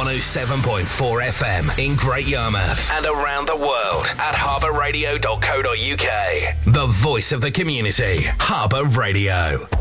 107.4 FM in Great Yarmouth and around the world at harbourradio.co.uk. The voice of the community, Harbour Radio.